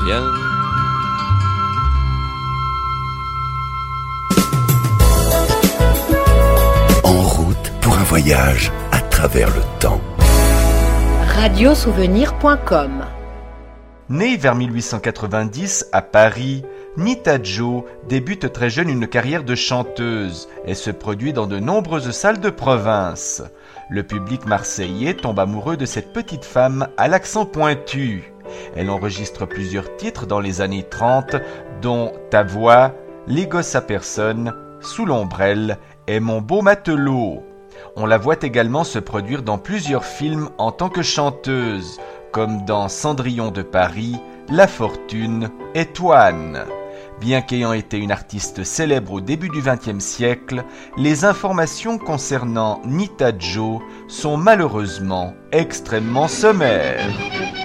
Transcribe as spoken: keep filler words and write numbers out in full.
bien. En route pour un voyage à travers le temps. radio souvenir point com. Née vers mille huit cent quatre-vingt-dix à Paris, Nita Jo débute très jeune une carrière de chanteuse et se produit dans de nombreuses salles de province. Le public marseillais tombe amoureux de cette petite femme à l'accent pointu. Elle enregistre plusieurs titres dans les années trente, dont Ta voix, Les gosses à personne, Sous l'ombrelle et Mon beau matelot. On la voit également se produire dans plusieurs films en tant que chanteuse, comme dans Cendrillon de Paris, La Fortune et Toine. Bien qu'ayant été une artiste célèbre au début du vingtième siècle, les informations concernant Nita Jo sont malheureusement extrêmement sommaires.